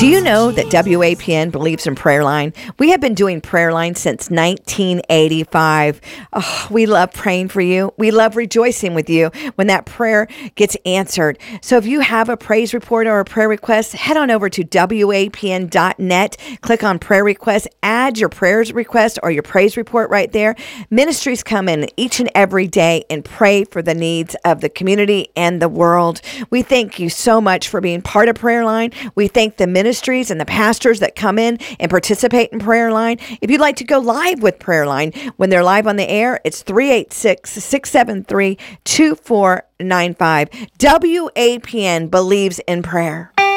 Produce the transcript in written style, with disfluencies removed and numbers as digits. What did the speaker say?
Do you know that WAPN believes in Prayer Line? We have been doing Prayer Line since 1985. Oh, we love praying for you. We love rejoicing with you when that prayer gets answered. So if you have a praise report or a prayer request, head on over to WAPN.net, click on prayer request, add your prayers request or your praise report right there. Ministries come in each and every day and pray for the needs of the community and the world. We thank you so much for being part of Prayer Line. We thank the ministries and the pastors that come in and participate in Prayer Line. If you'd like to go live with Prayer Line, when they're live on the air, it's 386-673-2495. WAPN believes in prayer.